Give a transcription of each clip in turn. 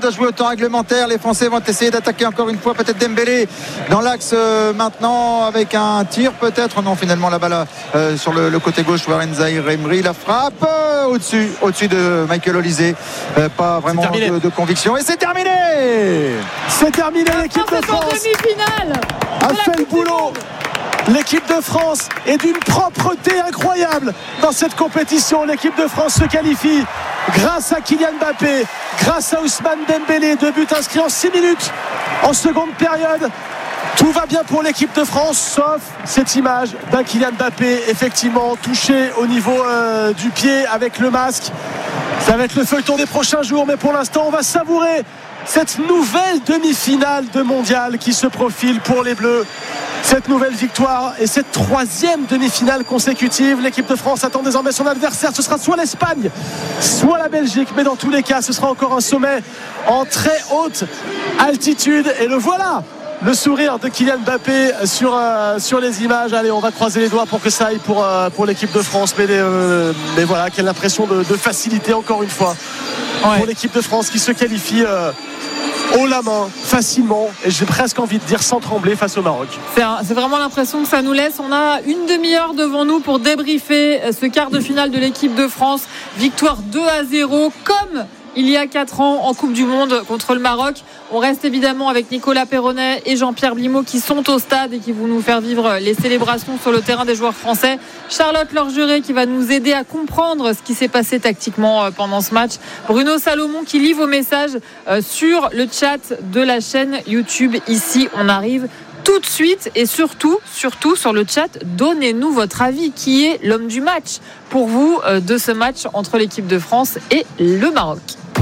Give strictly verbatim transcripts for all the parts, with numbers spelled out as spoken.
minutes à jouer au temps réglementaire. Les Français vont essayer d'attaquer encore une fois, peut-être Dembélé dans l'axe euh, maintenant avec un tir peut-être. Non, finalement la balle euh, sur le, le côté gauche. Warren Zahir Emery, la frappe euh, au-dessus, au-dessus de Michael Olise. Euh, pas vraiment de, de conviction. Et c'est terminé. C'est terminé. L'équipe de France a fait le boulot. L'équipe de France est d'une propreté incroyable dans cette compétition. L'équipe de France se qualifie grâce à Kylian Mbappé, grâce à Ousmane Dembélé. Deux buts inscrits en six minutes en seconde période. Tout va bien pour l'équipe de France, sauf cette image d'un Kylian Mbappé effectivement touché au niveau euh, du pied avec le masque. Ça va être le feuilleton des prochains jours, mais pour l'instant on va savourer cette nouvelle demi-finale de mondial qui se profile pour les Bleus. Cette nouvelle victoire et cette troisième demi-finale consécutive. L'équipe de France attend désormais son adversaire. Ce sera soit l'Espagne, soit la Belgique. Mais dans tous les cas, ce sera encore un sommet en très haute altitude. Et le voilà, le sourire de Kylian Mbappé sur, euh, sur les images. Allez, on va croiser les doigts pour que ça aille pour, euh, pour l'équipe de France. Mais, euh, mais voilà, quelle impression de, de facilité encore une fois ouais. pour l'équipe de France qui se qualifie euh, haut la main, facilement, et j'ai presque envie de dire sans trembler face au Maroc. C'est, un, c'est vraiment l'impression que ça nous laisse. On a une demi-heure devant nous pour débriefer ce quart de finale de l'équipe de France. Victoire deux à zéro, comme il y a quatre ans en Coupe du Monde contre le Maroc. On reste évidemment avec Nicolas Perronnet et Jean-Pierre Blimaud qui sont au stade et qui vont nous faire vivre les célébrations sur le terrain des joueurs français. Charlotte Lorgeret qui va nous aider à comprendre ce qui s'est passé tactiquement pendant ce match. Bruno Salomon qui lit vos messages sur le chat de la chaîne YouTube. Ici, on arrive tout de suite et surtout, surtout sur le chat, donnez-nous votre avis. Qui est l'homme du match pour vous de ce match entre l'équipe de France et le Maroc?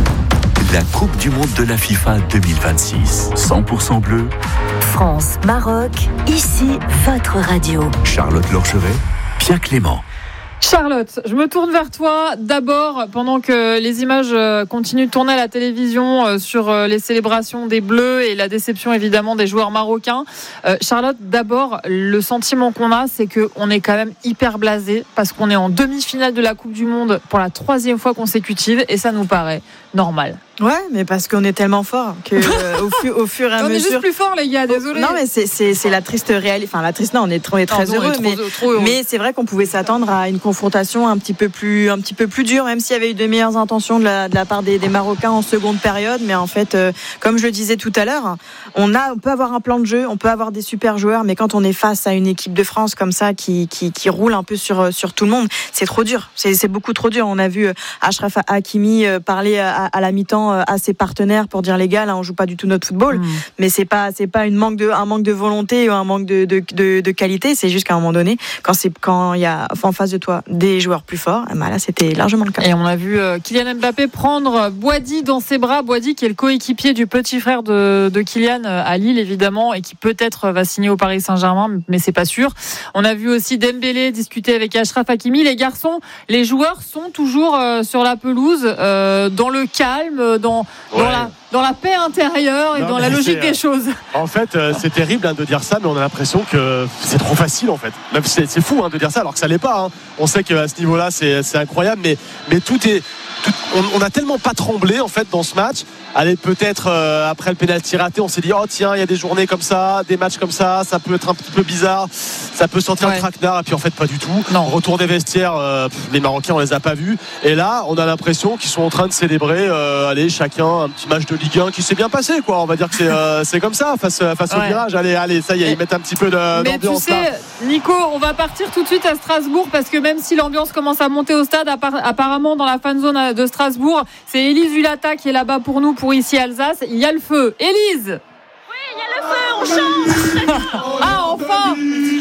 La Coupe du Monde de la FIFA deux mille vingt-six. cent pour cent bleu. France, Maroc, ici votre radio. Charlotte Lorgeret, Pierre Clément. Charlotte, je me tourne vers toi d'abord pendant que les images continuent de tourner à la télévision sur les célébrations des Bleus et la déception évidemment des joueurs marocains. Euh, Charlotte, d'abord, le sentiment qu'on a, c'est qu'on est quand même hyper blasé parce qu'on est en demi-finale de la Coupe du Monde pour la troisième fois consécutive et ça nous paraît normal. Ouais, mais parce qu'on est tellement fort que euh, au, fu- au fur et à on mesure. On est juste plus fort, les gars. Désolé. Non, mais c'est c'est c'est la triste réalité. Enfin, la triste. Non, on est on est très non, heureux, non, mais trop, trop heureux. Mais c'est vrai qu'on pouvait s'attendre à une confrontation un petit peu plus un petit peu plus dure, même s'il y avait eu de meilleures intentions de la de la part des, des Marocains en seconde période. Mais en fait, euh, comme je le disais tout à l'heure, on a on peut avoir un plan de jeu, on peut avoir des super joueurs, mais quand on est face à une équipe de France comme ça qui qui qui roule un peu sur sur tout le monde, c'est trop dur. C'est c'est beaucoup trop dur. On a vu Achraf Hakimi parler à, à la mi-temps à ses partenaires pour dire les gars là on joue pas du tout notre football, mmh. mais c'est pas c'est pas une manque de un manque de volonté ou un manque de de de, de qualité, c'est juste qu'à un moment donné quand c'est quand il y a en face de toi des joueurs plus forts, bah là c'était largement le cas. Et on a vu euh, Kylian Mbappé prendre Boadi dans ses bras, Boadi qui est le coéquipier du petit frère de de Kylian à Lille évidemment et qui peut-être va signer au Paris Saint-Germain mais c'est pas sûr. On a vu aussi Dembélé discuter avec Achraf Hakimi. Les garçons, les joueurs sont toujours euh, sur la pelouse euh, dans le calme, dans dans ouais. la dans la paix intérieure et non, dans la logique des choses. En fait, euh, c'est terrible hein, de dire ça, mais on a l'impression que c'est trop facile en fait. Même c'est, c'est fou hein, de dire ça, alors que ça l'est pas. Hein. On sait qu'à ce niveau-là, c'est, c'est incroyable, mais mais tout est, tout, on, on a tellement pas tremblé en fait dans ce match. Allez, peut-être euh, après le pénalty raté, on s'est dit oh tiens, il y a des journées comme ça, des matchs comme ça, ça peut être un petit peu bizarre, ça peut sentir ouais. le traquenard, et puis en fait pas du tout. Non. Retour des vestiaires, euh, les Marocains on les a pas vus, et là on a l'impression qu'ils sont en train de célébrer. Euh, allez, chacun un petit match de Ligue un qui s'est bien passé, quoi. On va dire que c'est euh, c'est comme ça face face ouais. au virage. Allez, allez, ça y est, ils mettent un petit peu de, mais d'ambiance. Tu sais, là. Nico, on va partir tout de suite à Strasbourg parce que même si l'ambiance commence à monter au stade, apparemment dans la fan zone de Strasbourg, c'est Élise Vulata qui est là-bas pour nous, pour ici Alsace. Il y a le feu. Élise. Oui, il y a le feu. On chante. Ah, enfin.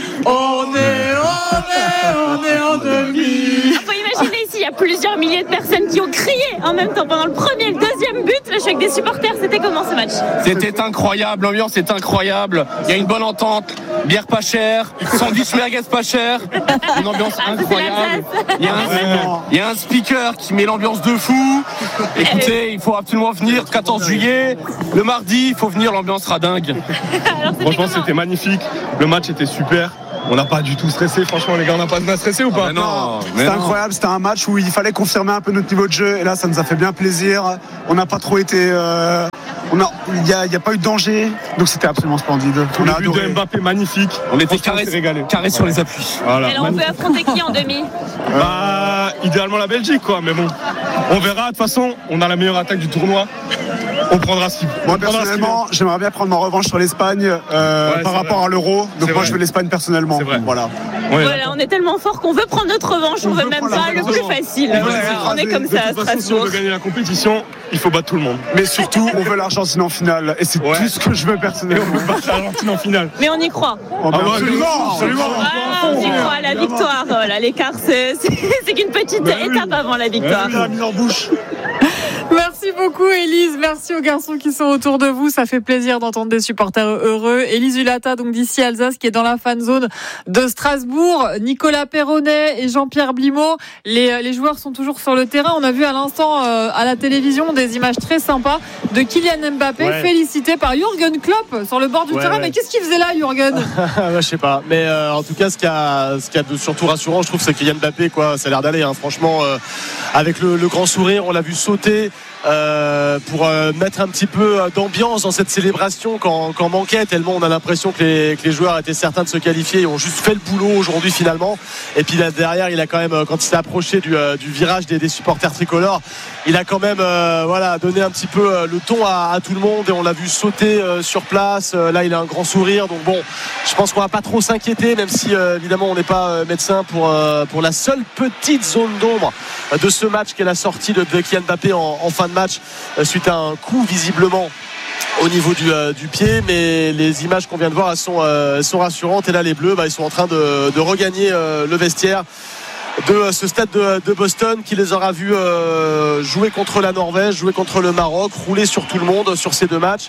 On est, on est, on est en demi. Il faut imaginer ici, il y a plusieurs milliers de personnes qui ont crié en même temps pendant le premier et le deuxième but. Le choc des supporters, c'était comment ce match? C'était incroyable, l'ambiance est incroyable. Il y a une bonne entente, bière pas chère, sandwich merguez pas cher, une ambiance incroyable. Il y a un, il y a un speaker qui met l'ambiance de fou. Écoutez, il faut absolument venir quatorze juillet. Le mardi, il faut venir, l'ambiance sera dingue. Alors, franchement, c'était magnifique. Le match était super. On n'a pas du tout stressé, franchement les gars, on n'a pas stressé ou pas? ah, Non, c'était incroyable, c'était un match où il fallait confirmer un peu notre niveau de jeu et là ça nous a fait bien plaisir. On n'a pas trop été... Euh... Il n'y a, a pas eu de danger, donc c'était absolument splendide. On a adoré. Le but de Mbappé magnifique. On était carré, carré sur les appuis. Voilà. Et là, on peut affronter qui en demi? Bah, idéalement la Belgique, quoi. Mais bon, on verra. De toute façon, on a la meilleure attaque du tournoi. On prendra ce qu'il faut. Moi, personnellement, j'aimerais bien prendre ma revanche sur l'Espagne euh, ouais, par rapport vrai. à l'Euro. Donc c'est moi, vrai. je veux l'Espagne personnellement. C'est vrai. Voilà. Ouais, voilà, on est tellement fort qu'on veut prendre notre revanche. On, on veut même pas le plus facile. On, ouais, on est comme ça à Strasbourg. Si on veut gagner la compétition, il faut battre tout le monde. Mais surtout, on veut l'Argentine en finale. Et c'est ouais. tout ce que je veux personnellement. On veut battre l'Argentine en finale. Mais on y croit. Oh, bah, ah, absolument, absolument. Ah, on y croit. La victoire, voilà, l'écart, c'est, c'est, c'est qu'une petite bah, étape oui. avant la victoire. La mise en bouche. Merci beaucoup Élise, merci aux garçons qui sont autour de vous, ça fait plaisir d'entendre des supporters heureux. Élise Hulata, donc d'ici Alsace, qui est dans la fan zone de Strasbourg, Nicolas Perronnet et Jean-Pierre Blimaud, les, les joueurs sont toujours sur le terrain. On a vu à l'instant euh, à la télévision des images très sympas de Kylian Mbappé, ouais. félicité par Jürgen Klopp sur le bord du ouais, terrain. Ouais. Mais qu'est-ce qu'il faisait là, Jürgen? Je sais pas, mais euh, en tout cas, ce qui a, ce qui a de surtout rassurant, je trouve, c'est Kylian Mbappé, quoi. Ça a l'air d'aller, hein. Franchement, euh, avec le, le grand sourire, on l'a vu sauter. Euh, pour euh, mettre un petit peu d'ambiance dans cette célébration quand, quand manquait, tellement on a l'impression que les, que les joueurs étaient certains de se qualifier et ont juste fait le boulot aujourd'hui finalement. Et puis là derrière, il a quand même, quand il s'est approché du, euh, du virage des, des supporters tricolores, il a quand même euh, voilà, donné un petit peu euh, le ton à, à tout le monde et on l'a vu sauter euh, sur place. Euh, là il a un grand sourire, donc bon, je pense qu'on va pas trop s'inquiéter, même si euh, évidemment on n'est pas euh, médecin pour, euh, pour la seule petite zone d'ombre de ce match qui est la sortie de, de Kylian Mbappé en, en fin de match euh, suite à un coup visiblement au niveau du, euh, du pied, mais les images qu'on vient de voir elles sont, euh, elles sont rassurantes et là les Bleus bah, ils sont en train de, de regagner euh, le vestiaire de euh, ce stade de, de Boston qui les aura vus euh, jouer contre la Norvège, jouer contre le Maroc, rouler sur tout le monde sur ces deux matchs.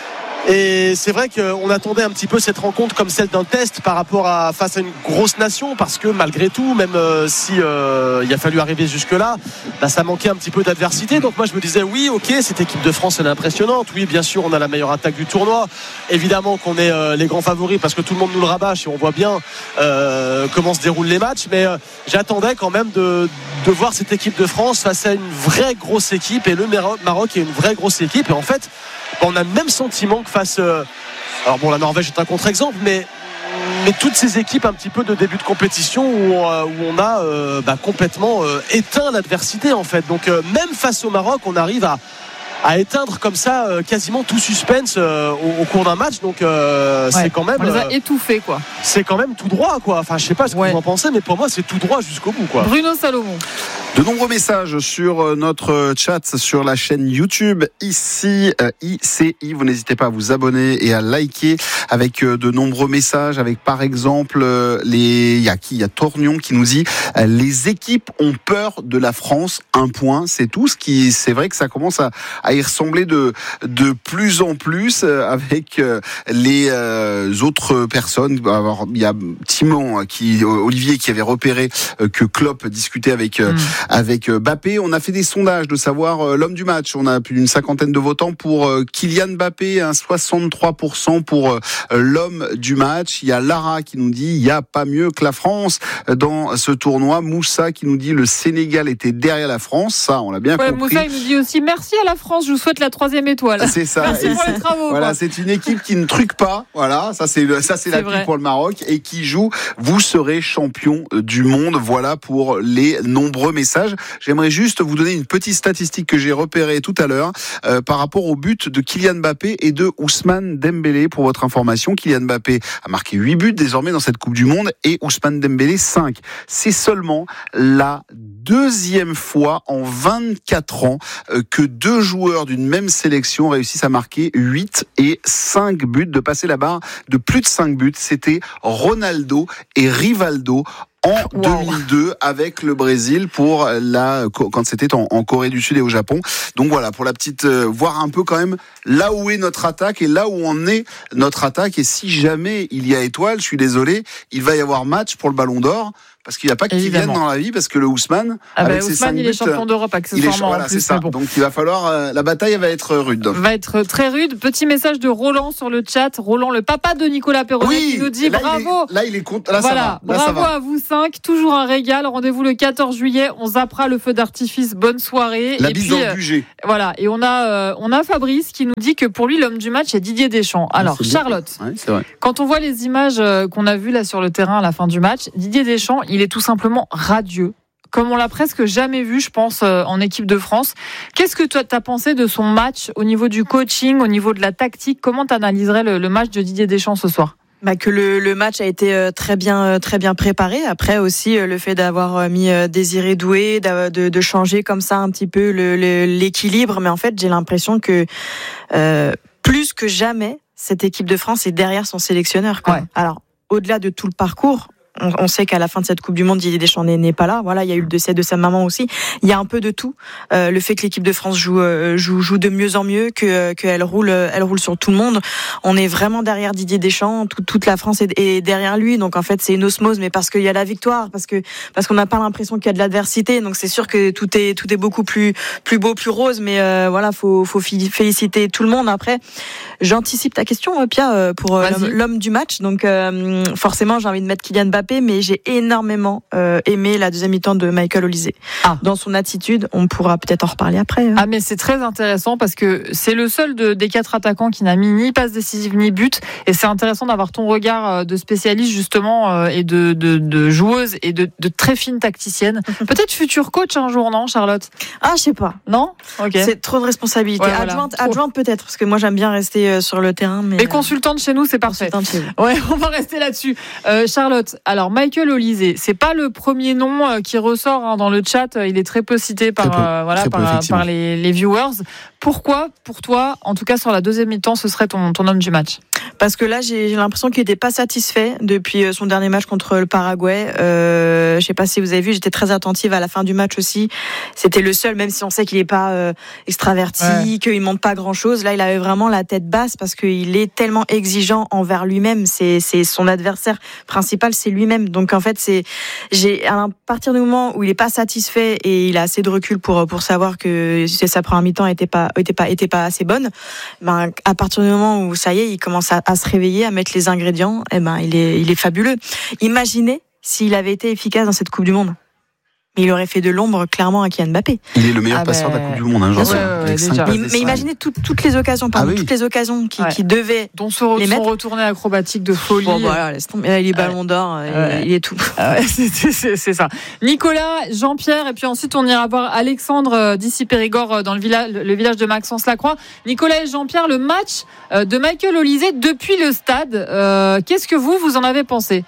Et c'est vrai qu'on attendait un petit peu cette rencontre comme celle d'un test par rapport à face à une grosse nation, parce que malgré tout, même euh, si euh, il a fallu arriver jusque là, bah, ça manquait un petit peu d'adversité. Donc moi je me disais oui, ok, cette équipe de France elle est impressionnante, oui bien sûr on a la meilleure attaque du tournoi, évidemment qu'on est euh, les grands favoris parce que tout le monde nous le rabâche et on voit bien euh, comment se déroulent les matchs, mais euh, j'attendais quand même de, de voir cette équipe de France face à une vraie grosse équipe, et le Maroc est une vraie grosse équipe, et en fait on a le même sentiment que face euh... alors bon la Norvège est un contre-exemple, mais mais toutes ces équipes un petit peu de début de compétition où on, où on a euh, bah, complètement euh, éteint l'adversité en fait. Donc euh, même face au Maroc on arrive à à éteindre comme ça euh, quasiment tout suspense euh, au, au cours d'un match, donc euh, ouais, c'est quand même on les a euh, étouffés quoi. C'est quand même tout droit quoi. Enfin je sais pas ce que ouais. vous en pensez, mais pour moi c'est tout droit jusqu'au bout quoi. Bruno Salomon. De nombreux messages sur notre chat sur la chaîne YouTube ici euh, I C I. Vous n'hésitez pas à vous abonner et à liker avec euh, de nombreux messages, avec par exemple euh, les il y a qui il y a Tornion qui nous dit euh, les équipes ont peur de la France, un point, c'est tout. Ce qui c'est vrai que ça commence à à y ressembler de de plus en plus avec les euh, autres personnes. Alors, il y a Timon qui Olivier qui avait repéré que Klopp discutait avec mmh. avec Mbappé. On a fait des sondages de savoir l'homme du match. On a plus d'une cinquantaine de votants pour Kylian Mbappé, un soixante-trois pour cent pour l'homme du match. Il y a Lara qui nous dit il y a pas mieux que la France dans ce tournoi. Moussa qui nous dit le Sénégal était derrière la France. Ça, on l'a bien ouais, compris. Moussa il nous dit aussi merci à la France. Je vous souhaite la troisième étoile. C'est ça. Merci et pour les travaux. Voilà, quoi. c'est une équipe qui ne truque pas. Voilà, ça c'est le, ça c'est, c'est la pub pour le Maroc et qui joue. Vous serez champion du monde. Voilà pour les nombreux messages. J'aimerais juste vous donner une petite statistique que j'ai repérée tout à l'heure euh, par rapport au but de Kylian Mbappé et de Ousmane Dembélé. Pour votre information, Kylian Mbappé a marqué huit buts désormais dans cette Coupe du Monde et Ousmane Dembélé cinq. C'est seulement la deuxième fois en vingt-quatre ans euh, que deux joueurs d'une même sélection réussissent à marquer huit et cinq buts, de passer la barre de plus de cinq buts. C'était Ronaldo et Rivaldo en wow. deux mille deux avec le Brésil pour la quand c'était en, en Corée du Sud et au Japon. Donc voilà, pour la petite euh, voir un peu quand même là où est notre attaque et là où en est notre attaque. Et si jamais il y a étoile, je suis désolé, il va y avoir match pour le Ballon d'Or. parce qu'il n'y a pas que Kylian dans la vie, parce que le Ousmane, ah avec bah, ses Ousmane, cinq il buts, est champion d'Europe accessoirement. Il est, voilà, en plus, c'est ça. bon. Donc il va falloir, euh, la bataille va être rude. Va être très rude. Petit message de Roland sur le chat. Roland, le papa de Nicolas Perronnet, oui, qui nous dit là, bravo. Il est, là, il est content. Là, voilà, ça va. Là, bravo ça va. à vous cinq. Toujours un régal. Rendez-vous le quatorze juillet. On zappera le feu d'artifice. Bonne soirée. La et bise puis, dans le euh, budget. Voilà. Et on a, euh, on a Fabrice qui nous dit que pour lui, l'homme du match est Didier Deschamps. Alors, Charlotte, ouais, c'est vrai. quand on voit les images qu'on a vues là sur le terrain à la fin du match, Didier Deschamps, il est tout simplement radieux. Comme on l'a presque jamais vu, je pense, en équipe de France. Qu'est-ce que toi, tu as pensé de son match au niveau du coaching, au niveau de la tactique? Comment tu analyserais le, le match de Didier Deschamps ce soir? Bah que le, le match a été très bien, très bien préparé. Après aussi, le fait d'avoir mis Désiré Doué, de, de, de changer comme ça un petit peu le, le, l'équilibre. Mais en fait, j'ai l'impression que euh, plus que jamais, cette équipe de France est derrière son sélectionneur, quoi. Ouais. Alors, au-delà de tout le parcours, on sait qu'à la fin de cette Coupe du Monde, Didier Deschamps n'est pas là. Voilà, il y a eu le décès de sa maman aussi. Il y a un peu de tout. Euh, le fait que l'équipe de France joue, joue, joue de mieux en mieux, que qu'elle roule, elle roule sur tout le monde. On est vraiment derrière Didier Deschamps. Tout, toute la France est, est derrière lui. Donc en fait, c'est une osmose, mais parce qu'il y a la victoire, parce que parce qu'on n'a pas l'impression qu'il y a de l'adversité. Donc c'est sûr que tout est tout est beaucoup plus plus beau, plus rose. Mais euh, voilà, faut faut féliciter tout le monde. Après, j'anticipe ta question, Pia, pour l'homme, l'homme du match. Donc euh, forcément, j'ai envie de mettre Kylian Mbappé. Mais j'ai énormément euh, aimé la deuxième mi-temps de Michael Olise. Ah. Dans son attitude, on pourra peut-être en reparler après. Hein. Ah, mais c'est très intéressant parce que c'est le seul de, des quatre attaquants qui n'a mis ni passe décisive ni but. Et c'est intéressant d'avoir ton regard de spécialiste justement euh, et de, de, de joueuse et de, de très fine tacticienne. Peut-être futur coach un jour, non, Charlotte? Ah, je sais pas. Non? Okay. C'est trop de responsabilité. Ouais, voilà. Adjointe, adjointe peut-être, parce que moi j'aime bien rester sur le terrain. Mais, mais consultante chez nous, c'est parfait. Chez ouais, on va rester là-dessus. Euh, Charlotte, alors Michael Olise, c'est pas le premier nom qui ressort hein, dans le chat. Il est très peu cité par, peu, euh, voilà, par, par les, les viewers. Pourquoi, pour toi, en tout cas sur la deuxième mi-temps, ce serait ton, ton homme du match? Parce que là, j'ai l'impression qu'il n'était pas satisfait depuis son dernier match contre le Paraguay. Euh, je ne sais pas si vous avez vu, j'étais très attentive à la fin du match aussi. C'était le seul, même si on sait qu'il n'est pas euh, extraverti, ouais. qu'il ne montre pas grand-chose. Là, il avait vraiment la tête basse parce qu'il est tellement exigeant envers lui-même. C'est, c'est son adversaire principal, c'est lui-même. Donc en fait, c'est, j'ai, à partir du moment où il n'est pas satisfait et il a assez de recul pour, pour savoir que sa première mi-temps n'était pas, était pas, était pas assez bonne, ben, à partir du moment où ça y est, il commence à à se réveiller, à mettre les ingrédients, eh ben, il est, il est fabuleux. Imaginez s'il avait été efficace dans cette Coupe du Monde. Il aurait fait de l'ombre clairement à Kylian Mbappé. Il est le meilleur ah passeur ben... de la Coupe du Monde, hein, genre, ouais, ouais, ouais, déjà. Mais, mais imaginez tout, toutes les occasions, pardon, ah, oui. toutes les occasions qui, ouais. qui devaient dont ce re- les mettre. Son retourné acrobatique de folie. Bon, voilà, laisse tomber. Là, il est ballon d'or, ouais. il, il est tout. Ah ouais, c'est, c'est, c'est ça. Nicolas, Jean-Pierre, et puis ensuite on ira voir Alexandre d'ici Périgord dans le village, le village de Maxence-Lacroix. Nicolas et Jean-Pierre, le match de Michael Olise depuis le stade. Euh, qu'est-ce que vous, vous en avez pensé?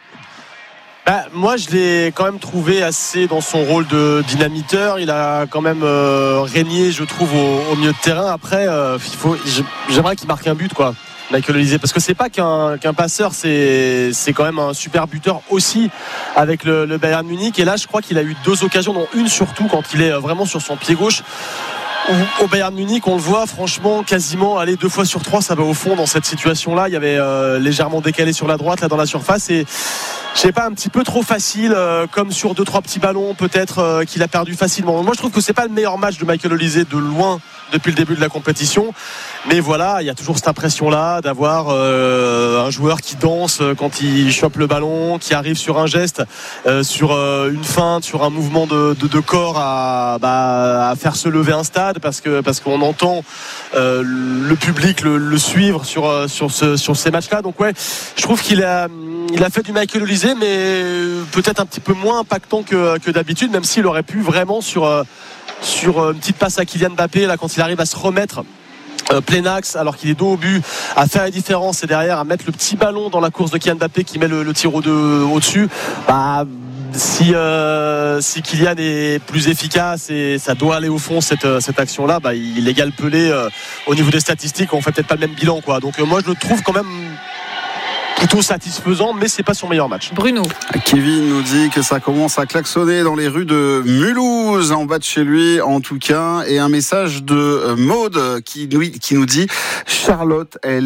Bah, moi, je l'ai quand même trouvé assez dans son rôle de dynamiteur. Il a quand même euh, régné, je trouve, au, au milieu de terrain. Après, euh, il faut, j'aimerais qu'il marque un but, quoi, Michael Olise, parce que c'est pas qu'un, qu'un passeur, c'est, c'est quand même un super buteur aussi avec le, le Bayern Munich. Et là, je crois qu'il a eu deux occasions, dont une surtout quand il est vraiment sur son pied gauche. Au Bayern Munich, on le voit franchement quasiment aller deux fois sur trois, ça va au fond dans cette situation-là. Il y avait euh, légèrement décalé sur la droite, là dans la surface, et je sais pas, un petit peu trop facile, euh, comme sur deux trois petits ballons peut-être euh, qu'il a perdu facilement. Moi, je trouve que c'est pas le meilleur match de Michael Olise de loin depuis le début de la compétition, mais voilà, il y a toujours cette impression-là d'avoir euh, un joueur qui danse quand il chope le ballon, qui arrive sur un geste, euh, sur euh, une feinte, sur un mouvement de, de, de corps à, bah, à faire se lever un stade, parce que parce qu'on entend euh, le public le, le suivre sur sur ce, sur ces matchs-là. Donc ouais, je trouve qu'il a il a fait du Michael Olise, mais peut-être un petit peu moins impactant que que d'habitude, même s'il aurait pu vraiment sur sur une petite passe à Kylian Mbappé là quand il arrive à se remettre Euh, plein axe alors qu'il est dos au but, à faire la différence et derrière à mettre le petit ballon dans la course de Kylian Mbappé qui met le, le tir au, deux, au dessus. Bah si euh, si Kylian est plus efficace et ça doit aller au fond cette cette action là, bah il égale Pelé euh, au niveau des statistiques. On fait peut-être pas le même bilan, quoi. Donc euh, moi je le trouve quand même plutôt satisfaisant, mais c'est pas son meilleur match. Bruno. Kevin nous dit que ça commence à klaxonner dans les rues de Mulhouse, en bas de chez lui en tout cas, et un message de Maude qui nous, qui nous dit Charlotte, elle est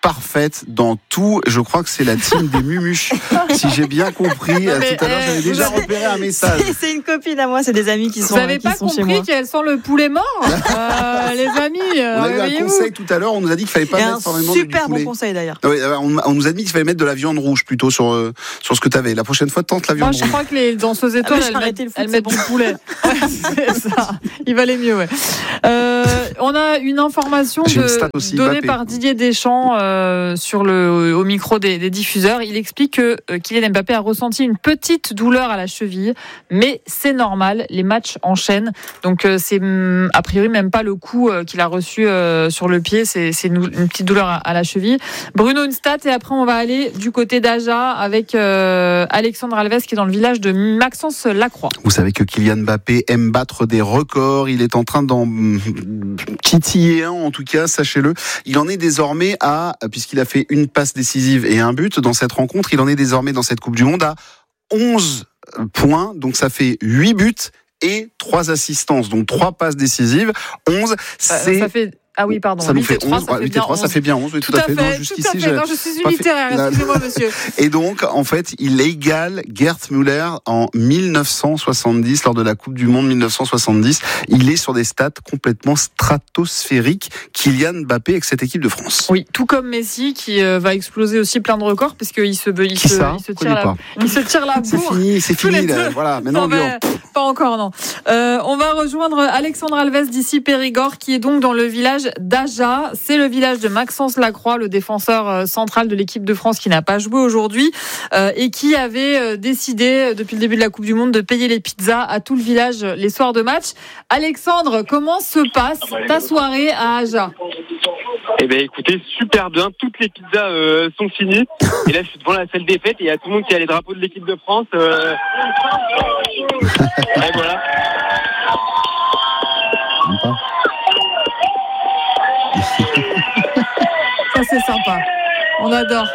parfaite dans tout. Je crois que c'est la team des Mumuches. Si j'ai bien compris, non, mais, tout à l'heure, j'avais déjà avez... repéré un message. C'est, c'est une copine à moi, c'est des amis qui sont, Vous n'avez qui pas sont chez moi. Vous n'avez pas compris qu'elles sont le poulet mort, euh, les amis. On a eu un conseil tout à l'heure, on nous a dit qu'il fallait pas mettre énormément de super bon conseil d'ailleurs. Oui, on, on nous a dit qu'il fallait mettre de la viande rouge plutôt sur, euh, sur ce que tu avais. La prochaine fois, tente la viande moi, rouge. Je crois que les danseuses étoiles, ah, elles, mettent, le foot, elles mettent bon. du poulet. Ouais, c'est ça. Il valait mieux, ouais. Euh, on a une information de, aussi, donnée Mbappé. par Didier Deschamps euh, sur le, au micro des, des diffuseurs. Il explique que euh, Kylian Mbappé a ressenti une petite douleur à la cheville, mais c'est normal, les matchs enchaînent. Donc euh, c'est a priori même pas le coup euh, qu'il a reçu euh, sur le pied, c'est, c'est une, une petite douleur à, à la cheville. Bruno, une stat, et après on va aller du côté d'Aja avec euh, Alexandre Alves qui est dans le village de Maxence Lacroix. Vous savez que Kylian Mbappé aime battre des records, il est en train d'en titiller un en tout cas, sachez-le. Il en est désormais à, puisqu'il a fait une passe décisive et un but dans cette rencontre, il en est désormais dans cette Coupe du Monde à onze points, donc ça fait huit buts et trois assistances, donc trois passes décisives, onze, c'est... Ça fait... Ah oui, pardon. Ça nous fait onze, ça fait bien onze. Ça fait bien onze, oui, tout, tout à fait. fait. Non, jusqu'ici, tout à fait. Non, je suis une littéraire, fait... excusez-moi, monsieur. Et donc, en fait, il égale Gerd Müller en dix-neuf cent soixante-dix, lors de la Coupe du Monde dix-neuf cent soixante-dix. Il est sur des stats complètement stratosphériques, Kylian Mbappé, avec cette équipe de France. Oui, tout comme Messi, qui euh, va exploser aussi plein de records, puisqu'il se, il qui se, ça il se tire la, il se tire la bourre. C'est fini, c'est fini, là. Voilà. Maintenant, non, mais, pas encore, non. Euh, on va rejoindre Alexandre Alves d'ici Périgord, qui est donc dans le village d'Aja. C'est le village de Maxence Lacroix, le défenseur central de l'équipe de France qui n'a pas joué aujourd'hui euh, et qui avait décidé depuis le début de la Coupe du Monde de payer les pizzas à tout le village les soirs de match. Alexandre, comment se passe ta soirée à Aja ? Eh bien écoutez, super bien, toutes les pizzas euh, sont finies et là je suis devant la salle des fêtes et il y a tout le monde qui a les drapeaux de l'équipe de France euh... et voilà. Ça c'est sympa, on adore.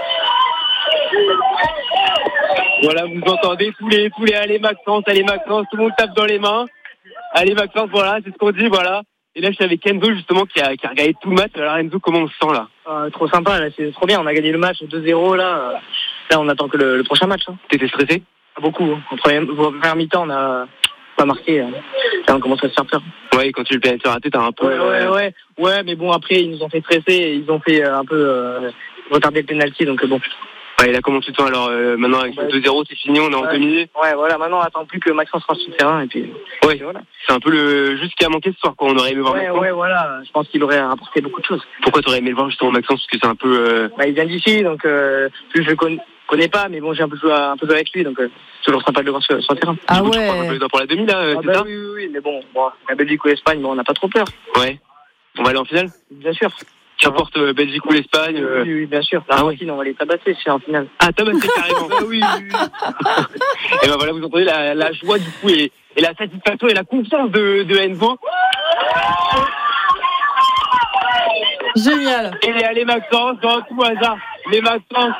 Voilà, vous entendez tous les tous les allez Maxence, allez Maxence, tout le monde tape dans les mains. Allez Maxence, voilà, c'est ce qu'on dit, voilà. Et là je suis avec Enzo justement qui a, qui a regardé tout le match. Alors Enzo, comment on se sent là ? euh, Trop sympa, là, c'est trop bien, on a gagné le match deux zéro là. Là on attend que le, le prochain match. Hein. T'étais stressé ? Beaucoup, hein. En première, première mi-temps on a pas marqué. Là on commence à se faire peur. Ouais, quand tu le pénètres raté, t'as un peu... Ouais, ouais, ouais, ouais, mais bon après ils nous ont fait stresser, et ils ont fait euh, un peu euh, retarder le penalty, donc euh, bon. Ouais, et là comment tu te sens alors euh, maintenant avec ouais. le deux zéro, c'est fini, on est en ouais. demi. Ouais, voilà, maintenant on attend plus que Maxence rentre sur le terrain et puis... Ouais, et voilà. C'est un peu le juste ce qui a manqué ce soir, quoi. On aurait aimé voir ouais, Maxence. Ouais, voilà, je pense qu'il aurait apporté beaucoup de choses. Pourquoi t'aurais aimé le voir justement Maxence ? Parce que c'est un peu... Euh... Bah il vient d'ici, donc euh, plus je le connais... connais pas, mais bon, j'ai un peu joué, un peu joué avec lui, donc euh, c'est toujours sympa de le voir sur, sur le terrain. Ah du coup, ouais. Tu prends un peu les doigts pour la demi, là, ah c'est bah ça ? Oui, oui, oui, mais bon, bon, la Belgique ou l'Espagne, bon, on n'a pas trop peur. Ouais. On va aller en finale ? Bien sûr. Qu'importe euh, Belgique ou l'Espagne. Euh... Oui, oui, bien sûr. La Argentine, ah ouais. On va les tabasser, c'est en finale. Ah, tabasser carrément. Ah oui, oui, oui. Et ben voilà, vous entendez la, la joie du coup et, et la satisfaction et la confiance de, de Enzo. Génial. Et les allez Maxence, dans tout hasard. Les Maxence.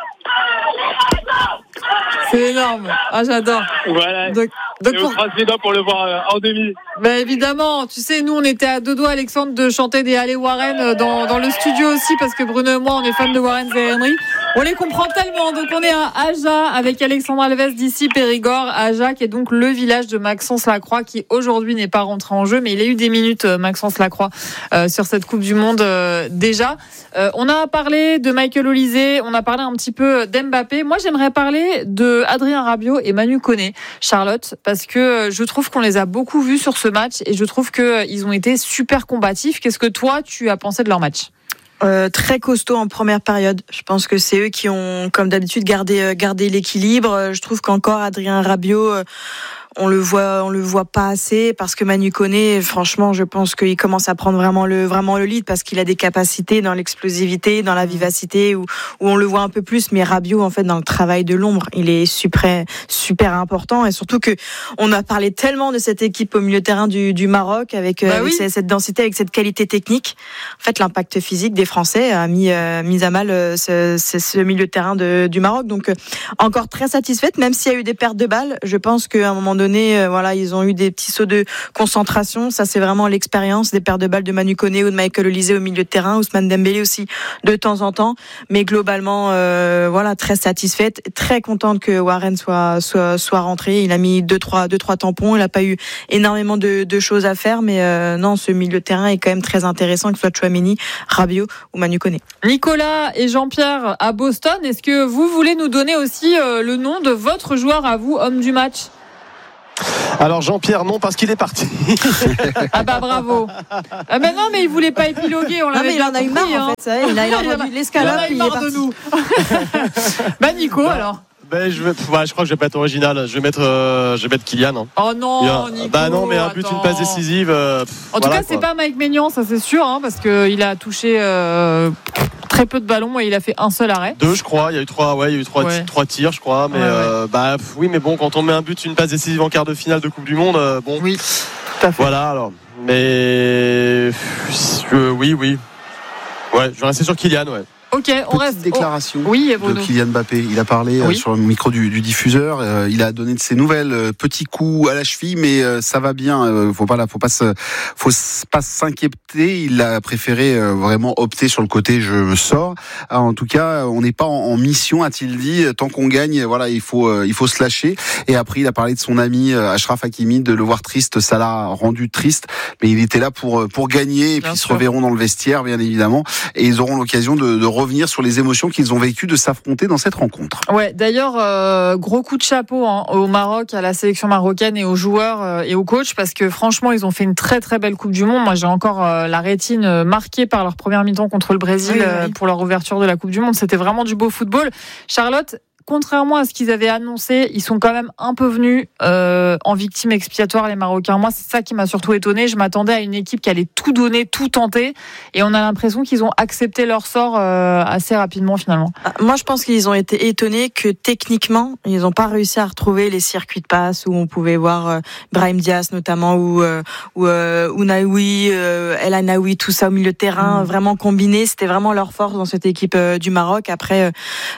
C'est énorme. Ah, j'adore. Voilà. Donc, donc et on croise les doigts pour le voir euh, en demi. Ben évidemment, tu sais, nous on était à deux doigts, Alexandre, de chanter des Allez Warren dans, dans le studio aussi, parce que Bruno et moi on est fans de Warren et Henry. On les comprend tellement. Donc on est à Aja avec Alexandre Alves d'ici Périgord. Aja qui est donc le village de Maxence Lacroix, qui aujourd'hui n'est pas rentré en jeu, mais il a eu des minutes, Maxence Lacroix, euh, sur cette Coupe du Monde euh, déjà. Euh, on a parlé de Michael Olise, on a parlé un petit peu d'Mbappé. Moi j'aimerais parler de Adrien Rabiot et Manu Koné, Charlotte, parce que je trouve qu'on les a beaucoup vus sur ce match et je trouve qu'ils ont été super combatifs. Qu'est-ce que toi tu as pensé de leur match ? Euh, très costaud en première période. Je pense que c'est eux qui ont, comme d'habitude, gardé, gardé l'équilibre. Je trouve qu'encore Adrien Rabiot, euh, on le voit, on le voit pas assez, parce que Manu Koné, franchement, je pense qu'il commence à prendre vraiment le, vraiment le lead, parce qu'il a des capacités dans l'explosivité, dans la vivacité, où, où on le voit un peu plus. Mais Rabiot, en fait, dans le travail de l'ombre, il est super, super important. Et surtout que on a parlé tellement de cette équipe au milieu de terrain du, du Maroc, avec, bah avec oui. cette densité, avec cette qualité technique. En fait, l'impact physique des Français a mis, euh, mis à mal euh, ce, ce, ce milieu de terrain de, du Maroc. Donc, euh, encore très satisfaite, même s'il y a eu des pertes de balles. Je pense qu'à un moment donné, donné, euh, voilà, ils ont eu des petits sauts de concentration. Ça, c'est vraiment l'expérience des paires de balles de Manu Koné ou de Michael Olise au milieu de terrain, Ousmane Dembélé aussi de temps en temps. Mais globalement, euh, voilà, très satisfaite, très contente que Warren soit soit soit rentré. Il a mis deux trois deux trois tampons. Il n'a pas eu énormément de, de choses à faire, mais euh, non, ce milieu de terrain est quand même très intéressant, que ce soit Tchouaméni, Rabiot ou Manu Koné. Nicolas et Jean-Pierre à Boston, est-ce que vous voulez nous donner aussi euh, le nom de votre joueur à vous, homme du match? Alors Jean-Pierre, non, parce qu'il est parti. Ah bah bravo. Ah bah non, mais il voulait pas épiloguer, on l'avait non, mais il en a eu marre, hein. En fait, ça, il a, il a entendu l'escalade, il, il est parti. De nous. Bah Nico, bah, alors ben, je, vais, ouais, je crois que je vais pas être original. Je vais mettre, euh, je vais mettre Kylian. Hein. Oh non, a, Nico, bah non, mais un but, attends. Une passe décisive. Euh, pff, en tout voilà, cas, c'est quoi. Pas Mike Maignan, ça c'est sûr, hein, parce qu'il a touché euh, très peu de ballons et il a fait un seul arrêt. Deux, je crois. Il y a eu trois, ouais, il y a eu trois, ouais. trois tirs, je crois. Mais ouais, euh, ouais. bah pff, oui, mais bon, quand on met un but, une passe décisive en quart de finale de Coupe du Monde, euh, bon. Oui. Tout à fait. Voilà. Alors, mais euh, oui, oui. Ouais, je vais rester sur Kylian, ouais. Ok, on Petite reste. déclaration oh. oui, de Kylian Mbappé. Il a parlé oui. euh, sur le micro du, du diffuseur. Euh, il a donné de ses nouvelles. Euh, petit coup à la cheville, mais euh, ça va bien. Euh, faut pas là, faut pas se, faut pas s'inquiéter. Il a préféré euh, vraiment opter sur le côté je me sors. Alors, en tout cas, on n'est pas en, en mission, a-t-il dit. Tant qu'on gagne, voilà, il faut, euh, il faut se lâcher. Et après, il a parlé de son ami euh, Achraf Hakimi, de le voir triste. Ça l'a rendu triste, mais il était là pour pour gagner. Et puis ils se reverront dans le vestiaire, bien évidemment, et ils auront l'occasion de, de revenir sur les émotions qu'ils ont vécues de s'affronter dans cette rencontre. Ouais, d'ailleurs, euh, gros coup de chapeau hein, au Maroc, à la sélection marocaine et aux joueurs euh, et aux coachs, parce que franchement, ils ont fait une très très belle Coupe du Monde. Moi, j'ai encore euh, la rétine marquée par leur première mi-temps contre le Brésil oui, oui. Euh, pour leur ouverture de la Coupe du Monde. C'était vraiment du beau football. Charlotte, contrairement à ce qu'ils avaient annoncé, ils sont quand même un peu venus euh, en victime expiatoire, les Marocains. Moi, c'est ça qui m'a surtout étonné. Je m'attendais à une équipe qui allait tout donner, tout tenter. Et on a l'impression qu'ils ont accepté leur sort euh, assez rapidement, finalement. Moi, je pense qu'ils ont été étonnés que techniquement, ils n'ont pas réussi à retrouver les circuits de passe où on pouvait voir euh, Brahim Diaz, notamment, ou euh, ou euh, Ounaoui, euh, El Anaoui, tout ça au milieu de terrain, mmh. vraiment combiné. C'était vraiment leur force dans cette équipe euh, du Maroc. Après,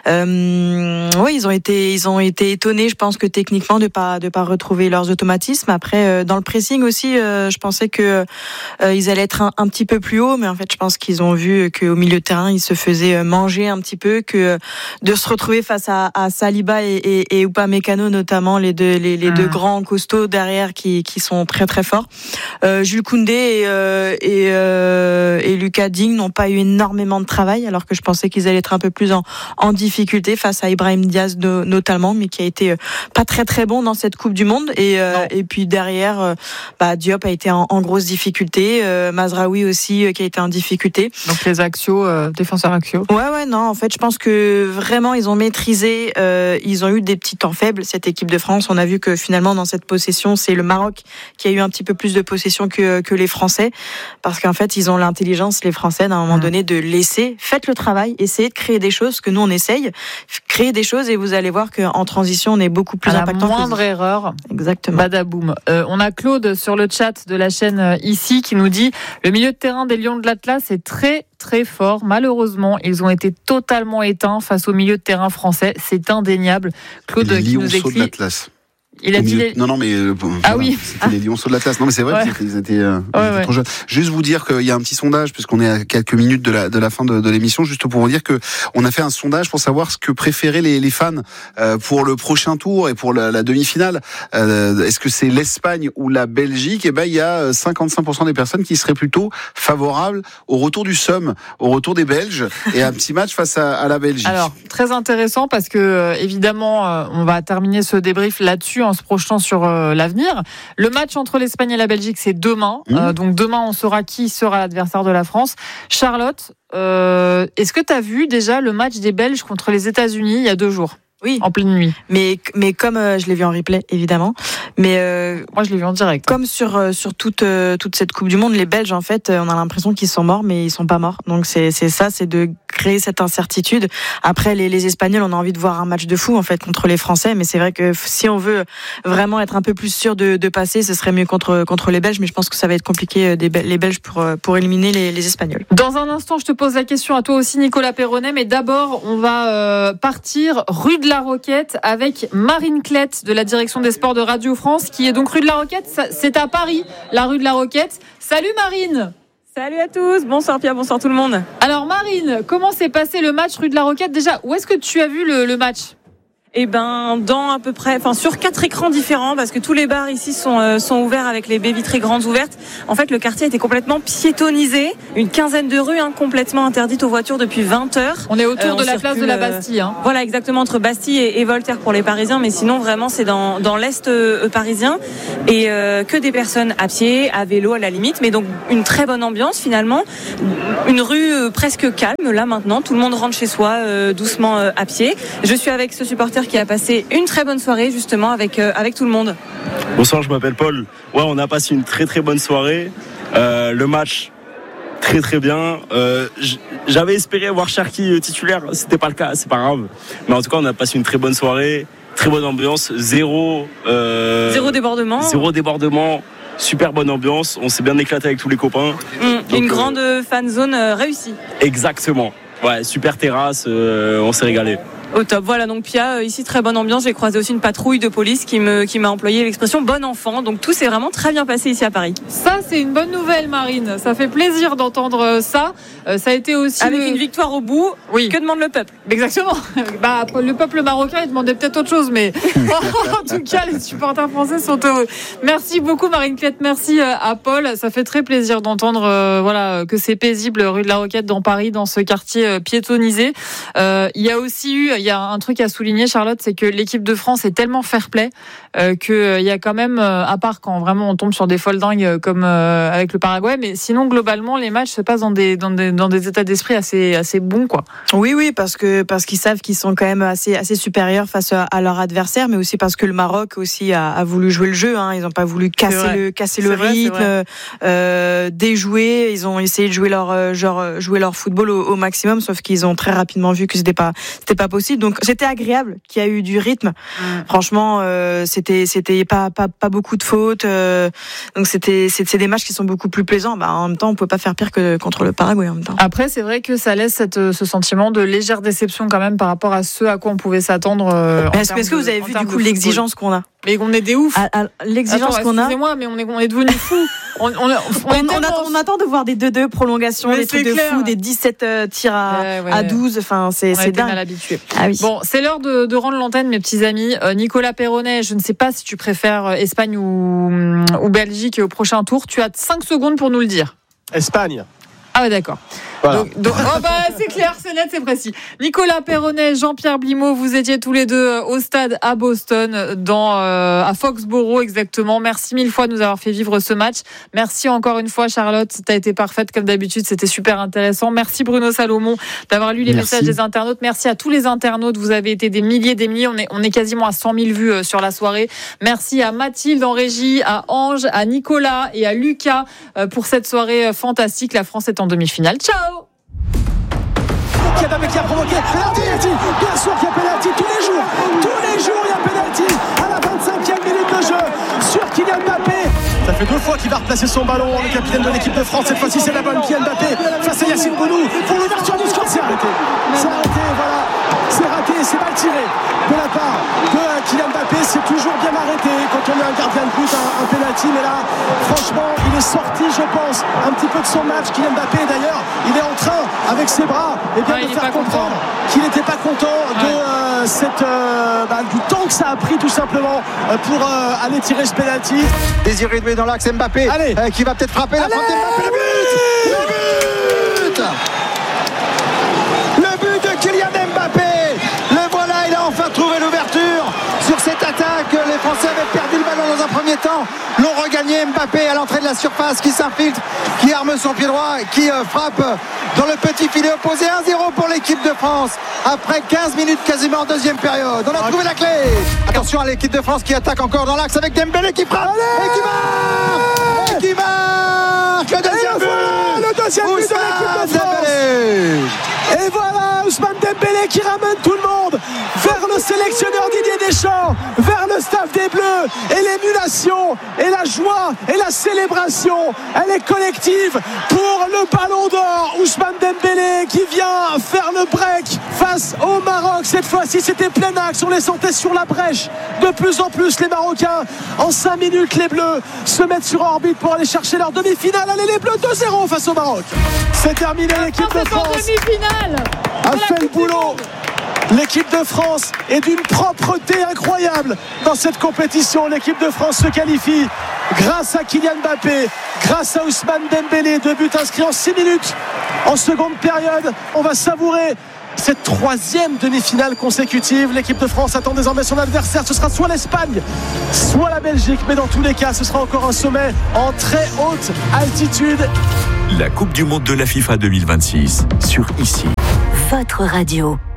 euh, oui, ils ont été, ils ont été étonnés. Je pense que techniquement de pas, de pas retrouver leurs automatismes. Après, euh, dans le pressing aussi, euh, je pensais que euh, ils allaient être un, un petit peu plus haut, mais en fait, je pense qu'ils ont vu qu'au milieu de terrain, ils se faisaient manger un petit peu, que de se retrouver face à, à Saliba et, et, et Upamecano notamment, les deux, les, les mmh. deux grands costauds derrière qui, qui sont très très forts. Euh, Jules Koundé et, euh, et, euh, et Lucas Digne n'ont pas eu énormément de travail, alors que je pensais qu'ils allaient être un peu plus en, en difficulté face à Ibrahim Diaz de, notamment, mais qui a été pas très très bon dans cette Coupe du Monde. Et, euh, et puis derrière, bah, Diop a été en, en grosse difficulté, euh, Mazraoui aussi euh, qui a été en difficulté. Donc les axiaux, euh, défenseurs axiaux. Ouais ouais non, en fait je pense que vraiment ils ont maîtrisé, euh, ils ont eu des petits temps faibles cette équipe de France. On a vu que finalement dans cette possession c'est le Maroc qui a eu un petit peu plus de possession que, que les Français, parce qu'en fait ils ont l'intelligence, les Français, d'un moment mmh. donné, de laisser, faites le travail, essayez de créer des choses, que nous on essaye, créer des choses et vous allez voir qu'en transition on est beaucoup plus à impactant. La moindre que... erreur. Exactement. Badaboum. Euh, on a Claude sur le chat de la chaîne euh, ici qui nous dit le milieu de terrain des Lions de l'Atlas est très très fort. Malheureusement, ils ont été totalement éteints face au milieu de terrain français. C'est indéniable. Claude les qui nous écrit. De l'Atlas. Il a dit les... Non, non, mais euh, bon, ah voilà, oui, c'était les Lionceaux de l'Atlas. Non, mais c'est vrai, ouais. ils étaient, euh, ouais, ils étaient ouais. trop jeunes. Juste vous dire qu'il y a un petit sondage, puisqu'on est à quelques minutes de la de la fin de, de l'émission, juste pour vous dire que on a fait un sondage pour savoir ce que préféraient les, les fans euh, pour le prochain tour et pour la, la demi-finale. Euh, est-ce que c'est l'Espagne ou la Belgique? Et ben, il y a cinquante-cinq pour cent des personnes qui seraient plutôt favorables au retour du Somme, au retour des Belges et un petit match face à, à la Belgique. Alors très intéressant parce que euh, évidemment, euh, on va terminer ce débrief là-dessus en se projetant sur l'avenir. Le match entre l'Espagne et la Belgique, c'est demain. Mmh. Euh, donc demain, on saura qui sera l'adversaire de la France. Charlotte, euh, est-ce que tu as vu déjà le match des Belges contre les États-Unis il y a deux jours? Oui, en pleine nuit. Mais mais comme euh, je l'ai vu en replay évidemment, mais euh, moi je l'ai vu en direct. Comme sur euh, sur toute euh, toute cette Coupe du Monde, les Belges en fait, on a l'impression qu'ils sont morts, mais ils sont pas morts. Donc c'est c'est ça, c'est de créer cette incertitude. Après, les, les Espagnols, on a envie de voir un match de fou en fait contre les Français, mais c'est vrai que si on veut vraiment être un peu plus sûr de, de passer, ce serait mieux contre contre les Belges, mais je pense que ça va être compliqué des, les Belges pour pour éliminer les, les Espagnols. Dans un instant, je te pose la question à toi aussi, Nicolas Perronnet, mais d'abord, on va euh, partir rue de la Roquette avec Marine Klett de la direction des sports de Radio France, qui est donc rue de la Roquette. C'est à Paris, la rue de la Roquette. Salut Marine. Salut à tous, bonsoir Pierre, bonsoir tout le monde. Alors Marine, comment s'est passé le match rue de la Roquette? Déjà, où est-ce que tu as vu le, le match? Eh ben, dans à peu près, enfin sur quatre écrans différents, parce que tous les bars ici sont euh, sont ouverts avec les baies vitrées grandes ouvertes. En fait, le quartier était complètement piétonnisé, une quinzaine de rues hein, complètement interdites aux voitures depuis vingt heures. On est autour euh, on de la circule, place de la Bastille. Hein. Euh, voilà, exactement, entre Bastille et, et Voltaire pour les Parisiens, mais sinon vraiment c'est dans dans l'est euh, parisien et euh, que des personnes à pied, à vélo à la limite, mais donc une très bonne ambiance finalement, une rue euh, presque calme là maintenant. Tout le monde rentre chez soi euh, doucement euh, à pied. Je suis avec ce supporter qui a passé une très bonne soirée justement avec, euh, avec tout le monde. Bonsoir, je m'appelle Paul. Ouais, on a passé une très très bonne soirée. Euh, le match, très très bien. Euh, j'avais espéré voir Cherki titulaire, c'était pas le cas, c'est pas grave. Mais en tout cas, on a passé une très bonne soirée, très bonne ambiance, zéro... Euh, zéro débordement. Zéro débordement. Super bonne ambiance, on s'est bien éclaté avec tous les copains. Mmh, Donc, une grande euh, fan zone euh, réussie. Exactement. Ouais, super terrasse, euh, on s'est régalé. Au top. Voilà, donc Pia, ici très bonne ambiance. J'ai croisé aussi une patrouille de police qui me qui m'a employé l'expression bon enfant. Donc tout s'est vraiment très bien passé ici à Paris. Ça, c'est une bonne nouvelle, Marine. Ça fait plaisir d'entendre ça. Euh, ça a été aussi avec le... une victoire au bout. Oui. Que demande le peuple? Exactement. Bah, le peuple marocain, il demandait peut-être autre chose, mais en tout cas, les supporters français sont heureux. Merci beaucoup, Marine Klett. Merci à Paul. Ça fait très plaisir d'entendre, euh, voilà, que c'est paisible rue de la Roquette dans Paris, dans ce quartier piétonnisé. Euh, il y a aussi eu il y a un truc à souligner, Charlotte, c'est que l'équipe de France est tellement fair-play euh, qu'il euh, y a quand même, euh, à part quand vraiment on tombe sur des folles dingues euh, comme euh, avec le Paraguay, mais sinon globalement les matchs se passent dans des dans des dans des états d'esprit assez assez bons, quoi. Oui, oui, parce que parce qu'ils savent qu'ils sont quand même assez assez supérieurs face à, à leur adversaire, mais aussi parce que le Maroc aussi a, a voulu jouer le jeu. Hein. Ils n'ont pas voulu casser le casser le vrai, rythme, euh, déjouer. Ils ont essayé de jouer leur genre jouer leur football au, au maximum, sauf qu'ils ont très rapidement vu que c'était pas c'était pas possible. Donc c'était agréable qu'il y a eu du rythme. Mmh. Franchement, euh, c'était c'était pas pas pas beaucoup de fautes. Euh, donc c'était c'est, c'est des matchs qui sont beaucoup plus plaisants. Bah, en même temps, on peut pas faire pire que contre le Paraguay en même temps. Après, c'est vrai que ça laisse cette, ce sentiment de légère déception quand même par rapport à ce à quoi on pouvait s'attendre. Euh, est-ce, est-ce que vous avez vu du coup l'exigence qu'on a? Mais on est des oufs. À, à, l'exigence Attends, qu'on a. Excusez-moi, mais on est on est devenus fous. On, on, on, on, on, tellement... attend, on attend de voir des deux deux prolongations, mais des trucs de fou, des dix-sept euh, tirs à, ouais, ouais. à douze. Enfin, c'est, on c'est dingue. Mal habitué. Ah oui. Bon, c'est l'heure de, de rendre l'antenne, mes petits amis. Euh, Nicolas Perronnet, je ne sais pas si tu préfères Espagne ou, ou Belgique au prochain tour. Tu as cinq secondes pour nous le dire. Espagne. Ah ouais, d'accord. Voilà. Donc, donc, oh bah, c'est clair, c'est net, c'est précis. Nicolas Perronnet, Jean-Pierre Blimaud, vous étiez tous les deux au stade à Boston, dans, euh, à Foxborough exactement. Merci mille fois de nous avoir fait vivre ce match. Merci encore une fois, Charlotte. T'as été parfaite comme d'habitude, c'était super intéressant. Merci Bruno Salomon d'avoir lu les Merci. messages des internautes. Merci à tous les internautes. Vous avez été des milliers, des milliers. On est, on est quasiment à cent mille vues sur la soirée. Merci à Mathilde en régie, à Ange, à Nicolas et à Lucas pour cette soirée fantastique. La France est en demi-finale. Ciao! Qui a, qui a provoqué penalty, bien sûr qu'il y a penalty tous les jours, tous les jours il y a penalty à la vingt-cinquième minute de jeu sur Kylian Mbappé. Ça fait deux fois qu'il va replacer son ballon, le capitaine de l'équipe de France. Cette fois-ci c'est la bonne Kylian Mbappé face à Yacine Bounou pour l'ouverture du score. C'est arrêté, c'est arrêté, voilà, c'est raté, c'est mal tiré de la part de Kylian Mbappé. C'est toujours bien arrêté quand on est un gardien de but, un, un penalty, mais là franchement il est sorti, je pense, un petit peu de son match. Kylian Mbappé d'ailleurs, il est en train avec ses bras et bien ouais, de faire comprendre content. qu'il n'était pas content de ouais. euh, cette, euh, bah, du temps que ça a pris tout simplement euh, pour euh, aller tirer ce penalty. Désiré Doué dans l'axe, Mbappé euh, qui va peut-être frapper. Allez, la frappe d'Mbappé, le but, le but le but de Kylian Mbappé. Le voilà, il a enfin trouvé l'ouverture sur cette attaque. Les Français avaient perdu le ballon dans un premier temps, l'ont regagné. Mbappé à l'entrée de la surface qui s'infiltre, qui arme son pied droit, qui euh, frappe dans le petit filet opposé. Un zéro pour l'équipe de France après quinze minutes quasiment en deuxième période. On a trouvé la clé. Attention à l'équipe de France qui attaque encore dans l'axe avec Dembélé qui frappe. Allez, et qui marque et qui marque le deuxième but. Le deuxième but de l'équipe de France. Et voilà qui ramène tout le monde vers le sélectionneur Didier Deschamps, vers le staff des Bleus, et l'émulation et la joie et la célébration, elle est collective pour le Ballon d'Or. Ousmane Dembélé qui vient faire le break face au Maroc. Cette fois-ci c'était plein axe, on les sentait sur la brèche de plus en plus les Marocains. En cinq minutes les Bleus se mettent sur orbite pour aller chercher leur demi-finale. Allez les Bleus, deux zéro face au Maroc. C'est terminé, l'équipe de France a fait le boulot. L'équipe de France est d'une propreté incroyable dans cette compétition. L'équipe de France se qualifie grâce à Kylian Mbappé, grâce à Ousmane Dembélé. Deux buts inscrits en six minutes en seconde période. On va savourer cette troisième demi-finale consécutive. L'équipe de France attend désormais son adversaire. Ce sera soit l'Espagne, soit la Belgique. Mais dans tous les cas, ce sera encore un sommet en très haute altitude. La Coupe du Monde de la FIFA deux mille vingt-six sur Ici. Votre radio.